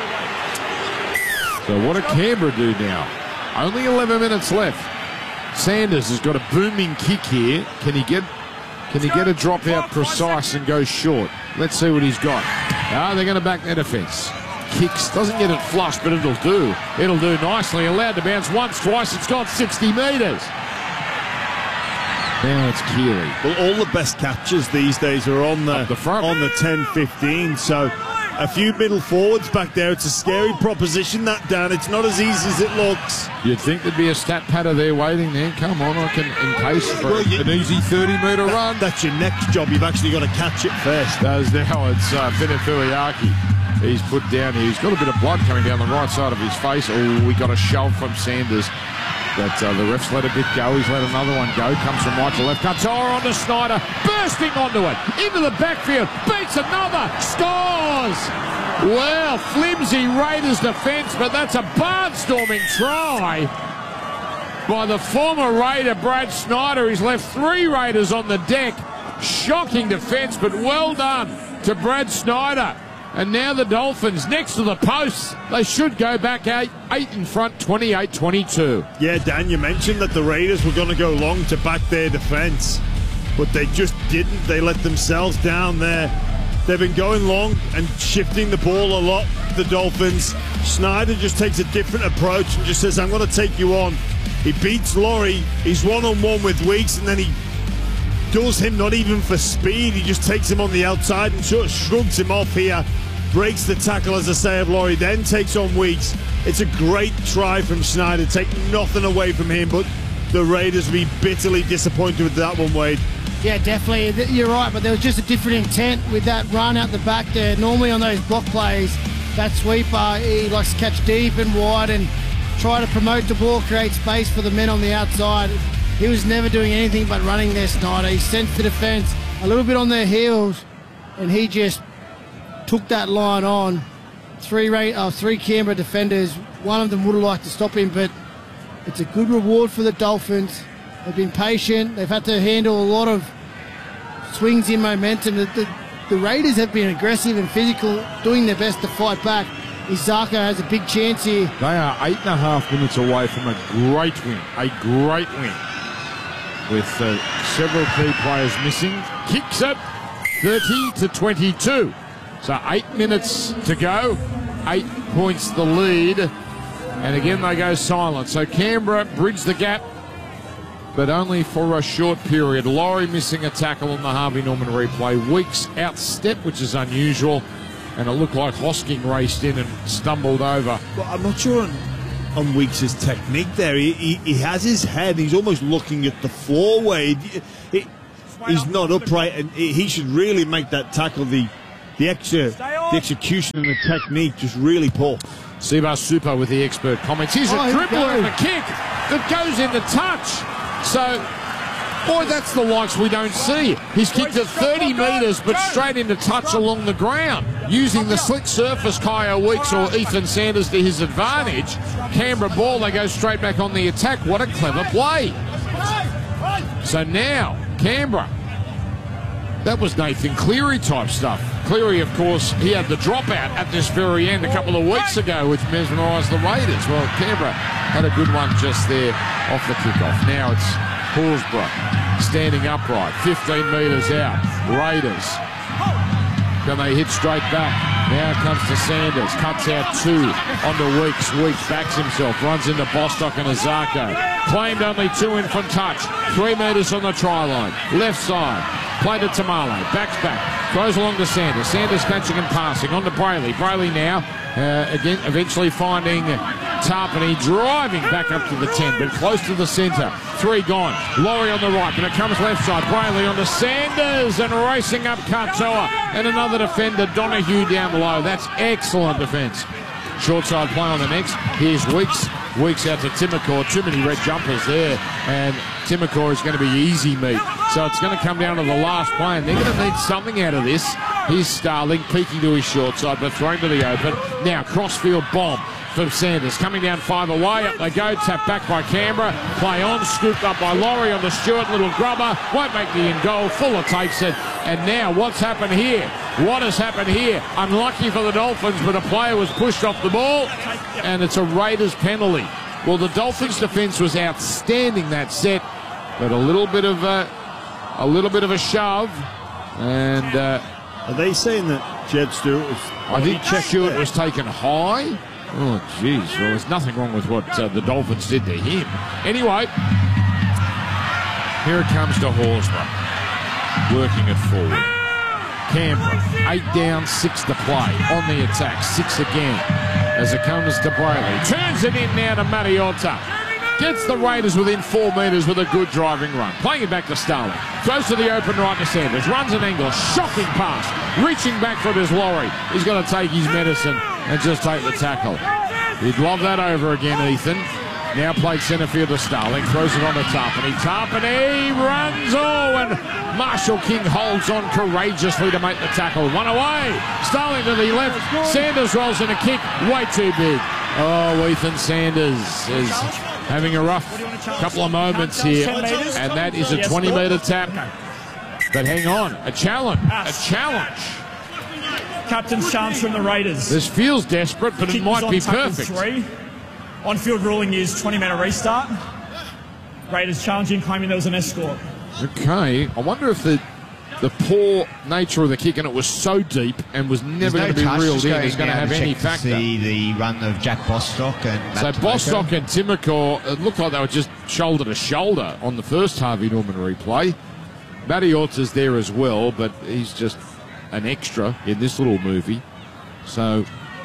So what do Canberra do now? Only eleven minutes left. Sanders has got a booming kick here. Can he get can he get a drop out precise and go short? Let's see what he's got. Ah, they're going to back their defence. Kicks, doesn't get it flush, but it'll do. It'll do nicely. Allowed to bounce once, twice. It's got sixty metres. Now it's Keeley. Well, all the best catches these days are on the, Up the front. on the ten fifteen, so a few middle forwards back there. It's a scary proposition, that, Dan. It's not as easy as it looks. You'd think there'd be a stat patter there waiting there. Come on, I can in case for Well, you- an easy thirty metre run. That's your next job. You've actually got to catch it first. Does now. It's uh, Finifuliaki. He's put down here. He's got a bit of blood coming down the right side of his face. Oh, we got a shove from Sanders. But uh, the ref's let a bit go. He's let another one go. Comes from right to left. Katoa onto Snyder. Bursting onto it. Into the backfield. Beats another. Scores! Well, flimsy Raiders defence, but that's a barnstorming try by the former Raider, Brad Snyder. He's left three Raiders on the deck. Shocking defence, but well done to Brad Snyder. And now the Dolphins next to the posts. They should go back eight, eight in front, twenty-eight twenty-two. Yeah, Dan, you mentioned that the Raiders were going to go long to back their defence, but they just didn't. They let themselves down there. They've been going long and shifting the ball a lot, the Dolphins. Snyder just takes a different approach and just says, I'm going to take you on. He beats Laurie. He's one-on-one with Weeks, and then he does him not even for speed. He just takes him on the outside and sort of shrugs him off here. Breaks the tackle, as I say, of Laurie, then takes on Weeks. It's a great try from Snyder. Take nothing away from him, but the Raiders will be bitterly disappointed with that one, Wade. Yeah, definitely. You're right, but there was just a different intent with that run out the back there. Normally on those block plays, that sweeper, he likes to catch deep and wide and try to promote the ball, create space for the men on the outside. He was never doing anything but running there, Snyder. He sensed the defence a little bit on their heels, and he just took that line on. Three, uh, three Canberra defenders, one of them would have liked to stop him, but it's a good reward for the Dolphins. They've been patient. They've had to handle a lot of swings in momentum. The, the, the Raiders have been aggressive and physical, doing their best to fight back. Izaka has a big chance here. They are eight and a half minutes away from a great win, a great win. With uh, several key players missing. Kicks it, thirty to twenty-two. So eight minutes to go, eight points the lead, and again they go silent. So Canberra bridged the gap, but only for a short period. Laurie missing a tackle on the Harvey Norman replay. Weeks outstep, which is unusual, and it looked like Hosking raced in and stumbled over. Well, I'm not sure on, on Weeks' technique there. He, he, he has his head, he's almost looking at the floor where he, he, he's not upright, and he, he should really make that tackle. The the, extra, the execution and the technique just really poor. Siva Super with the expert comments. Here's a Oh, dribbler and no. a kick that goes into touch. So, boy, that's the likes we don't see. He's kicked at thirty metres, but straight into touch along the ground. Using the slick surface, Kyle Weeks or Ethan Sanders to his advantage. Canberra ball, they go straight back on the attack. What a clever play. So now, Canberra. That was Nathan Cleary type stuff. Cleary, of course, he had the dropout at this very end a couple of weeks ago, which mesmerised the Raiders. Well, Canberra had a good one just there off the kickoff. Now it's Horsburgh standing upright, fifteen metres out. Raiders. Can they hit straight back? Now it comes to Sanders. Cuts out two onto Weeks. Weeks backs himself. Runs into Bostock and Azarko. Claimed only two in from touch. Three metres on the try line. Left side. Played to Tamale. Backs back. Throws along to Sanders. Sanders catching and passing. On to Brayley. Brayley now, uh, again, eventually finding Tarpany driving back up to the ten, but close to the centre. Three gone. Laurie on the right, and it comes left side. Brayley onto Sanders and racing up Katoa. And another defender, Donahue, down low. That's excellent defence. Short side play on the next. Here's Weeks. Weeks out to Timokor. Too many red jumpers there. And Timokor is going to be easy meat. So it's going to come down to the last play, and they're going to need something out of this. Here's Starling peeking to his short side, but thrown to the open. Now crossfield bomb from Sanders. Coming down five away. Up they go. Tapped back by Canberra. Play on. Scooped up by Laurie on the Stewart. Little grubber. Won't make the in goal. Fuller takes it. And now what's happened here? What has happened here? Unlucky for the Dolphins, but a player was pushed off the ball, and it's a Raiders penalty. Well, the Dolphins' defence was outstanding that set, but a little bit of a, a little bit of a shove, and uh, Are they saying that Jed Stewart was... I think Stewart was taken high. Oh, jeez. Well, there's nothing wrong with what uh, the Dolphins did to him. Anyway, here it comes to Horsburgh, working it forward. Canberra, eight down, six to play. On the attack, six again as it comes to Brayley. Turns it in now to Mariotta. Gets the Raiders within four metres with a good driving run. Playing it back to Starling. Throws to the open right to Sanders. Runs an angle. Shocking pass. Reaching back for his Laurie. He's got to take his medicine and just take the tackle. He'd love that over again, Ethan. Now played centre field to Starling. Throws it on to Tarpany. Tarpany runs. Oh, and Marshall King holds on courageously to make the tackle. One away. Starling to the left. Sanders rolls in a kick. Way too big. Oh, Ethan Sanders is having a rough couple of moments here. And that is a twenty metre tap. But hang on. A challenge. A challenge. Captain's chance from the Raiders. This feels desperate, but it Kick was might on be tackle perfect. Three. On-field ruling is twenty minute restart. Raiders challenging, claiming there was an escort. Okay, I wonder if the the poor nature of the kick, and it was so deep and was never There's going to no be touch, reeled just in, going is going to down have to any check to factor. See the run of Jack Bostock and So Matt Tomoko. Bostock and Timokor, it looked like they were just shoulder to shoulder on the first Harvey Norman replay. Mariotta's there as well, but he's just an extra in this little movie. So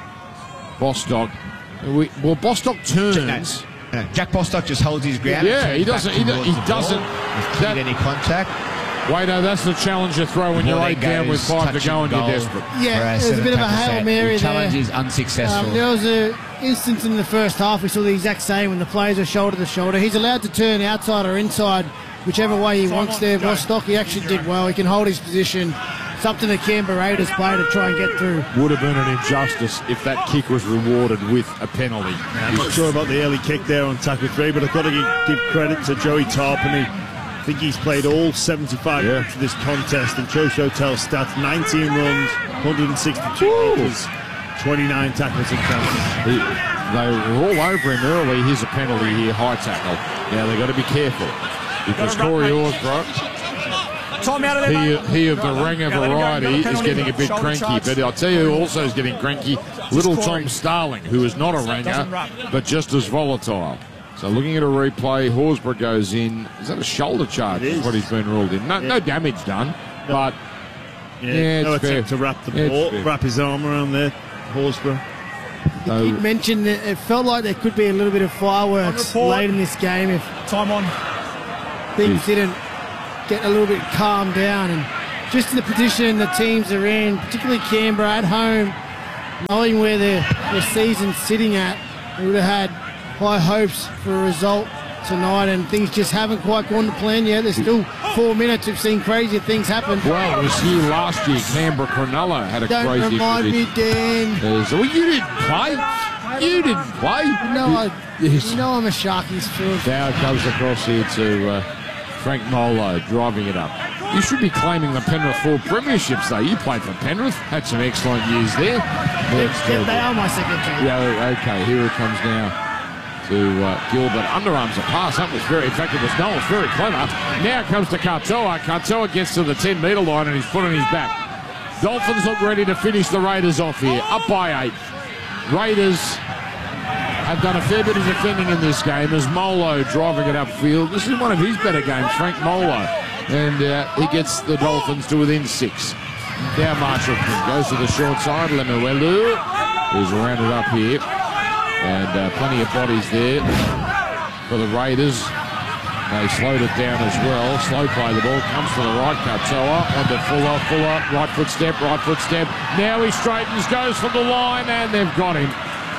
Bostock, we, well, Bostock turns. No, no, Jack Bostock just holds his ground. Yeah, and he turns doesn't- back he do- towards he the ball. doesn't- If that- any contact. Wait, no, that's the challenge you throw when you're Ball eight then down with goes five to touch go and and you're goal. desperate. Yeah, Whereas there's a bit of a Tackle Hail set, Mary the challenge there. is unsuccessful. Um, there was an instance in the first half, we saw the exact same when the players are shoulder to shoulder. He's allowed to turn outside or inside, whichever way he wants there. Bostock, he actually did well. He can hold his position. Something the Canberra Raiders play to try and get through. Would have been an injustice if that kick was rewarded with a penalty. I'm not sure about the early kick there on tackle three, but I've got to give, give credit to Joey Tarpany. I think he's played all seventy-five Yeah. minutes of this contest, and Joe Hotel stats nineteen runs, one hundred sixty-two meters, twenty-nine tackles and counts. He, they were all over him early. Here's a penalty here, high tackle. Now they've got to be careful because Corey Horsburgh Time out of there, He, mate. he of the Right, Ranger go, let him go, variety another is penalty. getting a bit Shoulder cranky. charge. But I'll tell you who also is getting cranky. Little Corey. Tom Starling, who is not a Ranger, Doesn't wrap. but just as volatile. So looking at a replay, Horsburgh goes in. Is that a shoulder charge? It Is is. what he's been ruled in. No, Yeah. no damage done, but Yeah, Yeah, no it's attempt fair. to wrap the It's ball, fair. wrap his arm around there, Horsburgh. no, You mentioned that it felt like there could be a little bit of fireworks On report. late in this game if Time on. things didn't get a little bit calmed down. And just in the position the teams are in, particularly Canberra at home, knowing where their, their season's sitting at, they would have had high hopes for a result tonight, and things just haven't quite gone to plan yet. There's still four minutes. We've seen crazier things happen. well, it was here last year. Canberra Cronulla had a Don't crazy remind me, tradition. Dan. Uh, so, well, you didn't play. You didn't play. You know, I, Yes. you know I'm a Sharkies fan. Now it comes across here to uh, Frank Molo driving it up. You should be claiming the Penrith four premierships, though. You played for Penrith, had some excellent years there. Next, They, uh, they are my second team. yeah, okay, here it comes now to uh, Gilbert. Underarms a pass. That was very, in fact, it was Knowles, very clever. Now it comes to Katoa. Katoa gets to the ten metre line and he's put on his back. Dolphins look ready to finish the Raiders off here, up by eight. Raiders have done a fair bit of defending in this game as Molo driving it upfield. This is one of his better games, Frank Molo. And uh, he gets the Dolphins to within six. Now Marshall King goes to the short side. Lemuelu is rounded up here. And uh, plenty of bodies there for the Raiders. They slowed it down as well. Slow play the ball. Comes to the right. Katoa onto Fuller. Fuller. Right foot step. Right foot step. Now he straightens. Goes for the line. And they've got him.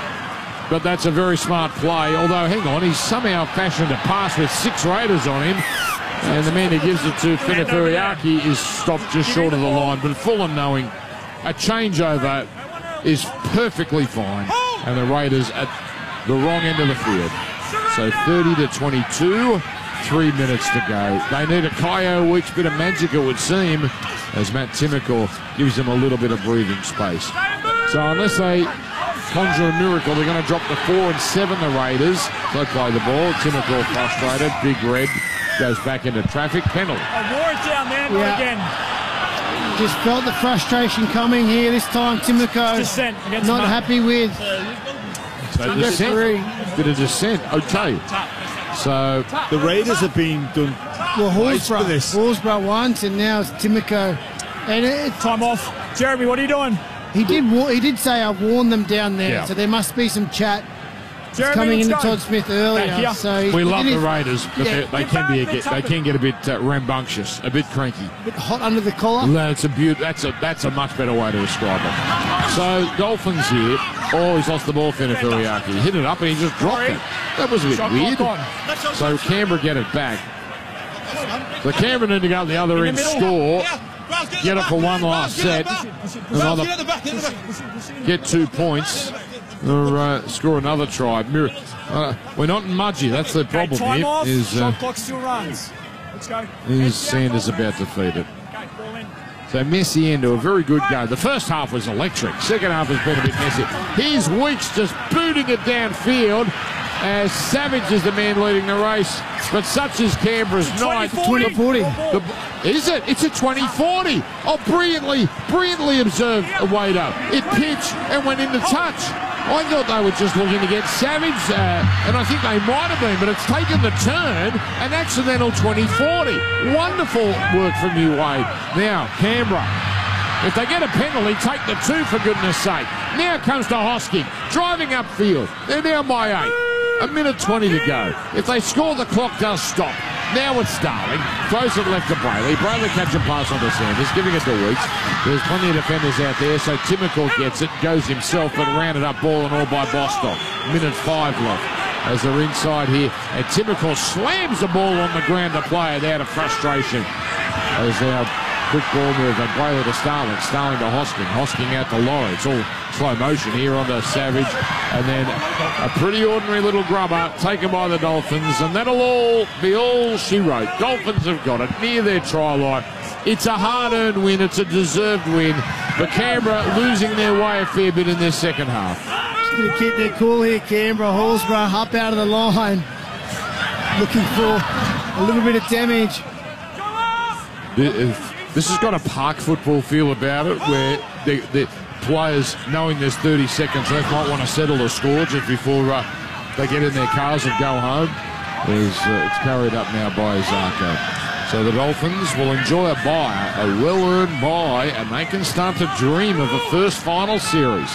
But that's a very smart play. Although, hang on, he's somehow fashioned a pass with six Raiders on him. And the man who gives it to Finifuriaki is stopped just short of the line. But Fulham knowing a changeover is perfectly fine. And the Raiders at the wrong end of the field. So thirty to twenty-two, three minutes to go. They need a Kyo Weeks bit of magic, it would seem, as Matt Timmickle gives them a little bit of breathing space. So unless they conjure a miracle, they're going to drop to four and seven, the Raiders. So play the ball. Timmickle frustrated. Big Red goes back into traffic. Penalty. I wore it down there, not Yeah. again. Just felt the frustration coming here this time. Timoko Dissent against not Mark. happy with So referee. dissent. Bit of dissent. Okay. So The Raiders have been done Well, twice for Horsburgh. this. Horsburgh once, and now it's Timoko. And it, Time off. Jeremy, what are you doing? he did wa- he did say I've warned them down there, Yeah. so there must be some chat Jeremy, coming let's into go. Todd Smith earlier. Back here. So he- we he love did the his- Raiders, but yeah, they, they can be a get, they can get a bit uh, rambunctious, a bit cranky. bit hot under the collar. That's a beaut. That's a that's a much better way to describe it. So Dolphins here. Oh, he's lost the ball. Finifuriaki hit it up and he just dropped it. That was a bit Shot weird. clock on. So Canberra get it back. So Canberra need to go to the other In end, the middle. score, get it for one last set, another, get two points, or uh, score another try. Mir- Uh, we're not in Mudgee. That's the Okay, problem time here. off. Is uh, Shot clock still runs. Let's go. is Sanders about to feed it? Okay, ball in. So messy end to a very good game. The first half was electric. Second half has been a bit messy. Here's Weeks just booting it downfield as Savage is the man leading the race. But such is Canberra's night. twenty forty. The, is it? It's a twenty forty. Oh, brilliantly, brilliantly observed, Wado. It pitched and went into touch. I thought they were just looking to get Savage, uh, and I think they might have been, but it's taken the turn, an accidental twenty forty. Wonderful work from you, Wade. Now, Canberra. If they get a penalty, take the two, for goodness sake. Now comes to Hosking, driving upfield. They're down by eight. A minute twenty to go. If they score, the clock does stop. Now it's Starling. Throws it left to Brayley. Brayley catches a pass onto Sanders, giving it to Weeks. There's plenty of defenders out there, so Timmickle gets it, goes himself, but rounded up ball and all by Bostock. Minute five left as they're inside here. And Timmickle slams the ball on the ground to play it out of frustration. As our quick ball move and Brayley to Starling. Starling to Hosking. Hosking out to Laurie. It's all slow motion here onto Savage. And then a pretty ordinary little grubber taken by the Dolphins. And that'll all be all she wrote. Dolphins have got it near their try line. It's a hard-earned win. It's a deserved win. But Canberra losing their way a fair bit in their second half. Just going to keep their cool here, Canberra. Horsburgh up out of the line. Looking for a little bit of damage. this has got a park football feel about it, where the, the players, knowing there's thirty seconds left, might want to settle the score just before uh, they get in their cars and go home. There's, uh, it's carried up now by Zarko. So the Dolphins will enjoy a bye, a well-earned bye, and they can start to dream of a first final series.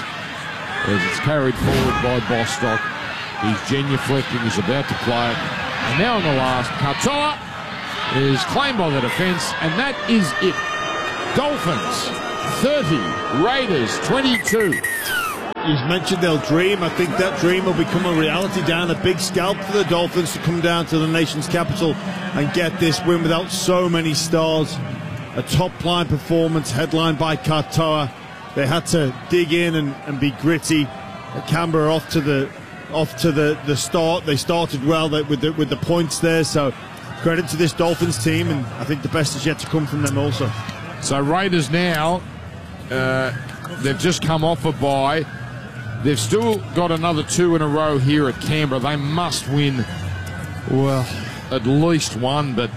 As it's carried forward by Bostock. He's genuflecting, he's about to play it. And now in the last, Katoa is claimed by the defence, and that is it. Dolphins thirty, Raiders twenty-two. You've mentioned they'll dream. I think that dream will become a reality down. A big scalp for the Dolphins to come down to the nation's capital and get this win without so many stars. A top-line performance headlined by Katoa. They had to dig in and, and be gritty. Canberra off to the off to the, the start. They started well with the, with the points there. So credit to this Dolphins team, and I think the best is yet to come from them also. So Raiders now, uh, they've just come off a bye. They've still got another two in a row here at Canberra. They must win, well, at least one, but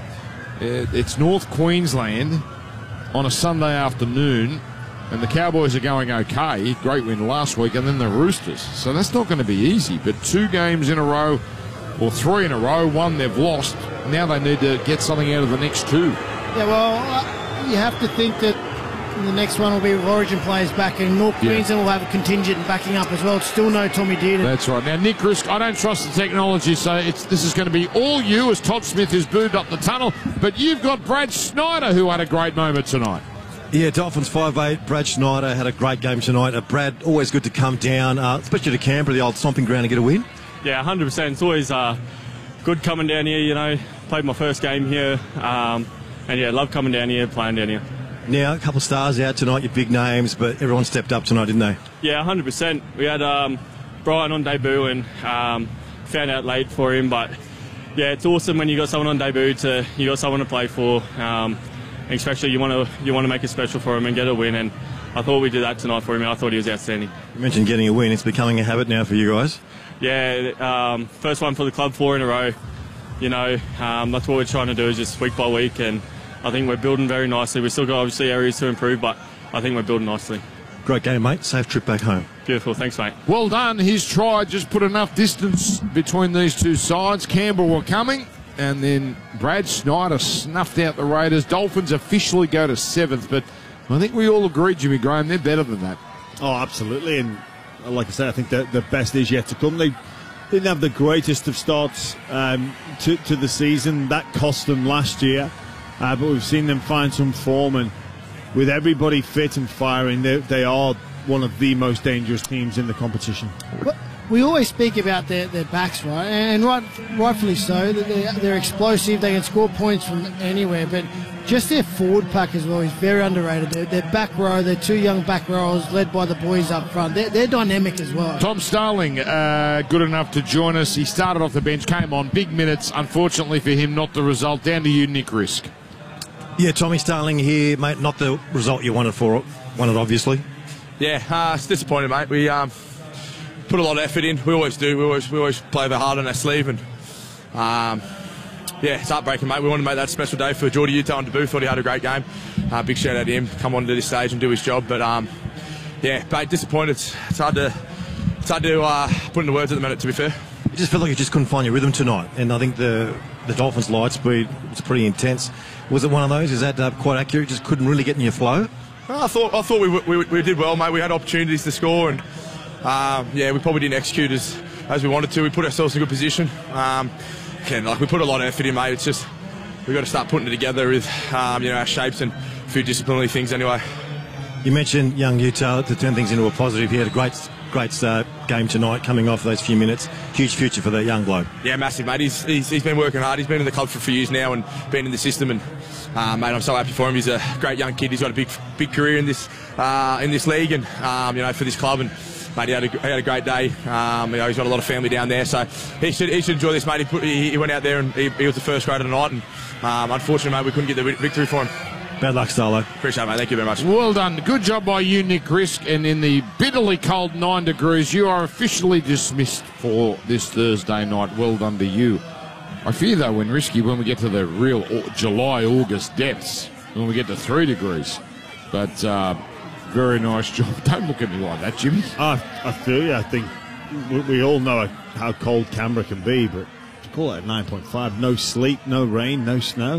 it's North Queensland on a Sunday afternoon, and the Cowboys are going okay. Great win last week, and then the Roosters. So that's not going to be easy, but two games in a row, or three in a row, one they've lost. Now they need to get something out of the next two. Yeah, well, uh, you have to think that the next one will be with Origin players back, and North Yeah. Queensland will have a contingent backing up as well. It's still no Tommy Dearden. That's right. Now, Nick Risk, I don't trust the technology, so it's, this is going to be all you as Todd Smith has booed up the tunnel. But you've got Brad Snyder, who had a great moment tonight. Yeah, Dolphins five eight. Brad Schneider had a great game tonight. Uh, Brad, always good to come down, uh, especially to Canberra, the old stomping ground, and get a win. Yeah, one hundred percent. It's always uh, good coming down here, you know. Played my first game here. Um, and, yeah, love coming down here, playing down here. Now, a couple of stars out tonight, your big names, but everyone stepped up tonight, didn't they? Yeah, one hundred percent. We had um, Brian on debut and um, found out late for him. But, yeah, it's awesome when you got someone on debut to you got someone to play for. Um, especially you want to you want to make it special for him and get a win. And I thought we did that tonight for him. And I thought he was outstanding. You mentioned getting a win. It's becoming a habit now for you guys. Yeah, um, first one for the club, four in a row. You know, um, that's what we're trying to do, is just week by week. And I think we're building very nicely. We've still got obviously areas to improve, but I think we're building nicely. Great game, mate. Safe trip back home. Beautiful. Thanks, mate. Well done. His try just put enough distance between these two sides. Canberra were coming, and then Brad Snyder snuffed out the Raiders. Dolphins officially go to seventh, but I think we all agree, Jimmy Graham, they're better than that. Oh, absolutely. And like I said, I think that the best is yet to come. They didn't have the greatest of starts um, to, to the season. That cost them last year. Uh, but we've seen them find some form, and with everybody fit and firing, they, they are one of the most dangerous teams in the competition. Well, we always speak about their, their backs, right? And right, rightfully so. They're, they're explosive. They can score points from anywhere. But just their forward pack as well is very underrated. Their, their back row, their two young back rows led by the boys up front. They're, they're dynamic as well. Tom Starling, uh, good enough to join us. He started off the bench, came on, big minutes. Unfortunately for him, not the result. Down to you, Nick Risk. Yeah, Tommy Starling here, mate. Not the result you wanted for wanted, obviously. Yeah, uh, it's disappointing, mate. We um, put a lot of effort in. We always do. We always we always play the hard on our sleeve, and um, yeah, it's heartbreaking, mate. We wanted to make that special day for Geordie Utah on debut. Thought he had a great game. Uh, big shout out to him. Come on to this stage and do his job. But um, yeah, mate, disappointed. It's, it's hard to it's hard to uh, put into words at the minute. To be fair, You just felt like you just couldn't find your rhythm tonight, and I think the the Dolphins' light speed was pretty intense. Was it one of those? Is that uh, quite accurate? Just couldn't really get in your flow? I thought I thought we, we we did well, mate. We had opportunities to score, and um, yeah, we probably didn't execute as as we wanted to. We put ourselves in a good position. Um, again, like we put a lot of effort in, mate. It's just we've got to start putting it together with um, you know our shapes and a few disciplinary things. Anyway, You mentioned young Utah to turn things into a positive. He had a great great uh, game tonight, coming off those few minutes. Huge future for that young bloke. yeah, massive, mate. He's, he's he's been working hard. He's been in the club for a few years now and been in the system. And uh, mate, I'm so happy for him. He's a great young kid. He's got a big big career in this uh, in this league and um, you know for this club. And mate, he had a, he had a great day. Um, you know, he's got a lot of family down there, so he should he should enjoy this, mate. He, put, he, he went out there and he, he was the first grader tonight. And um, unfortunately, mate, we couldn't get the victory for him. Bad luck, Starlo. Appreciate it, mate. Thank you very much. Well done. Good job by you, Nick Risk. And in the bitterly cold nine degrees, you are officially dismissed for this Thursday night. Well done to you. I fear, though, when Risky, when we get to the real July, August depths, when we get to three degrees. But uh, very nice job. Don't look at me like that, Jimmy. I, I feel you. I think we, we all know how cold Canberra can be, but to call it nine point five, no sleet, no rain, no snow.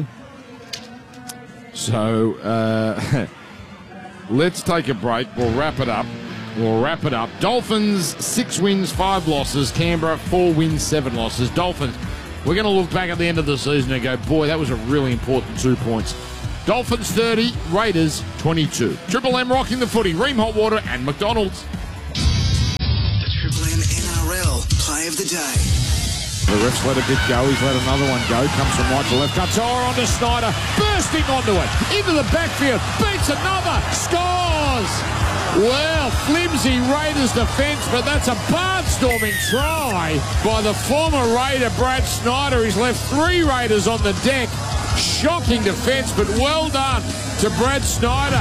So uh, let's take a break. We'll wrap it up. We'll wrap it up. Dolphins, six wins, five losses. Canberra, four wins, seven losses. Dolphins, we're going to look back at the end of the season and go, boy, that was a really important two points. Dolphins thirty, Raiders twenty-two. Triple M rocking the footy. Ream Hot Water and McDonald's. The Triple M N R L Play of the Day. The ref's let a bit go. He's let another one go. Comes from right to left. Katoa onto Snyder. Bursting onto it. Into the backfield. Beats another. Scores. Well, flimsy Raiders defence, but that's a barnstorming try by the former Raider, Brad Snyder. He's left three Raiders on the deck. Shocking defence, but well done to Brad Snyder.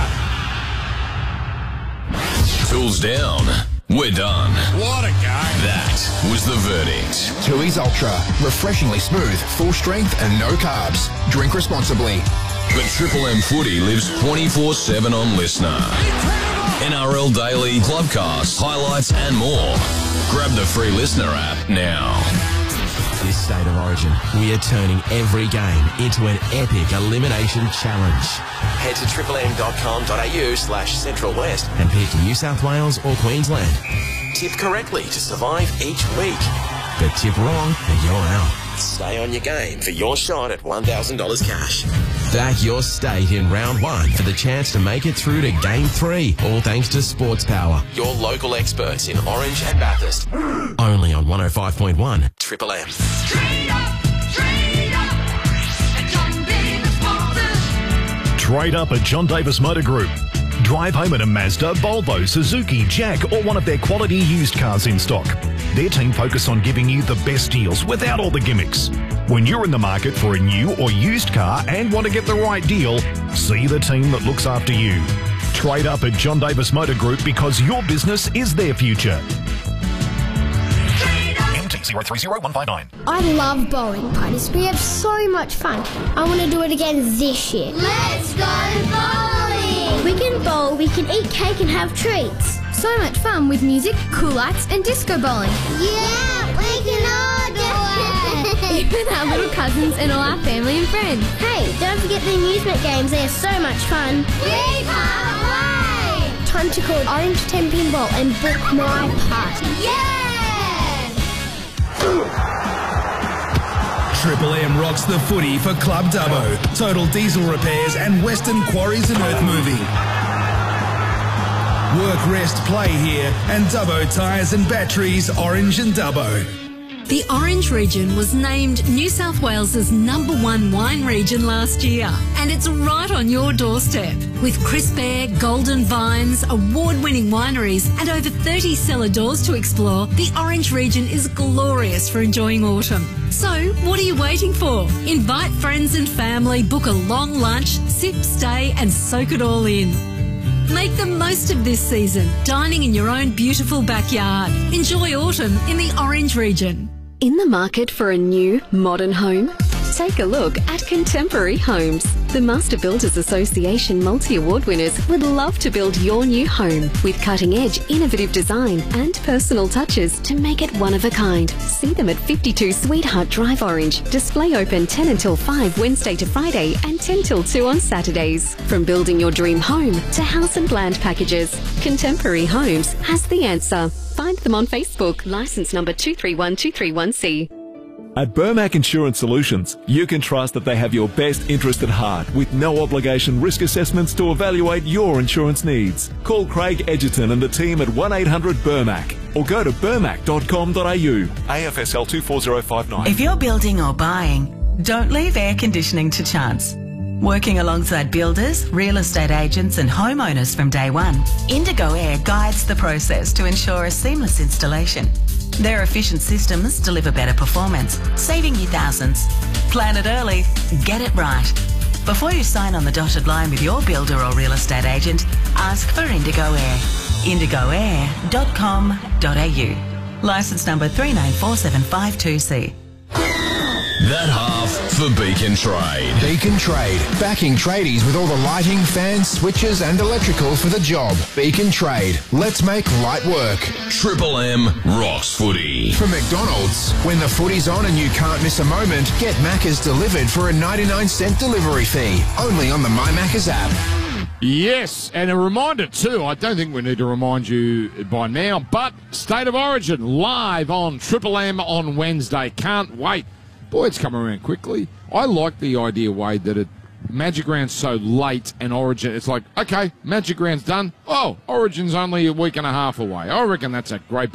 Tools down. We're done. What a game. That was the verdict. Tooheys Ultra. Refreshingly smooth, full strength and no carbs. Drink responsibly. But Triple M Footy lives twenty-four seven on Listener. N R L Daily, Clubcast, highlights and more. Grab the free Listener app now. This State of Origin, we are turning every game into an epic elimination challenge. Head to triplem.com.au slash Central West and pick New South Wales or Queensland. Tip correctly to survive each week. But tip wrong and you're out. Stay on your game for your shot at one thousand dollars cash. Back your state in round one for the chance to make it through to game three, all thanks to Sports Power, your local experts in Orange and Bathurst. Only on one oh five point one Triple M. Trade up, trade up at John Davis Motors. Trade up at John Davis Motor Group. Drive home in a Mazda, Volvo, Suzuki, Jack, or one of their quality used cars in stock. Their team focus on giving you the best deals without all the gimmicks. When you're in the market for a new or used car and want to get the right deal, see the team that looks after you. Trade up at John Davis Motor Group because your business is their future. M T zero three zero one five nine. I love bowling parties. We have so much fun. I want to do it again this year. Let's go bowling! We can bowl, we can eat cake and have treats. So much fun with music, cool lights and disco bowling. Yeah, we can all do it! Even our little cousins and all our family and friends. Hey, don't forget the amusement games. They're so much fun. We can't wait! Time to call Orange ten Pinball and book my party. Yeah! Triple M rocks the footy for Club Dubbo, Total Diesel Repairs and Western Quarries and Earth Moving. Work, rest, play here, and Dubbo Tyres and Batteries, Orange and Dubbo. The Orange region was named New South Wales's number one wine region last year, and it's right on your doorstep. With crisp air, golden vines, award-winning wineries, and over thirty cellar doors to explore, the Orange region is glorious for enjoying autumn. So, what are you waiting for? Invite friends and family, book a long lunch, sip, stay, and soak it all in. Make the most of this season, dining in your own beautiful backyard. Enjoy autumn in the Orange region. In the market for a new, modern home? Take a look at Contemporary Homes. The Master Builders Association multi-award winners would love to build your new home with cutting-edge, innovative design and personal touches to make it one of a kind. See them at fifty-two Sweetheart Drive, Orange. Display open ten until five Wednesday to Friday and ten till two on Saturdays. From building your dream home to house and land packages, Contemporary Homes has the answer. Find them on Facebook. License number two three one two three one C. At Burmac Insurance Solutions, you can trust that they have your best interest at heart with no obligation risk assessments to evaluate your insurance needs. Call Craig Edgerton and the team at one eight hundred Burmac or go to burmac dot com dot a u. A F S L two four zero five nine. If you're building or buying, don't leave air conditioning to chance. Working alongside builders, real estate agents and homeowners from day one, Indigo Air guides the process to ensure a seamless installation. Their efficient systems deliver better performance, saving you thousands. Plan it early, get it right. Before you sign on the dotted line with your builder or real estate agent, ask for Indigo Air. indigo air dot com dot a u. Licence number three nine four seven five two C. That half for Beacon Trade. Beacon Trade, backing tradies with all the lighting, fans, switches and electrical for the job. Beacon Trade, let's make light work. Triple M rocks footy. From McDonald's, when the footy's on and you can't miss a moment, get Macca's delivered for a ninety-nine cent delivery fee. Only on the My Macca's app. Yes, and a reminder too, I don't think we need to remind you by now, but State of Origin live on Triple M on Wednesday. Can't wait. Boy, it's come around quickly. I like the idea, Wade, that it Magic Round's so late and Origin, it's like, okay, Magic Round's done. Oh, Origin's only a week and a half away. I reckon that's a great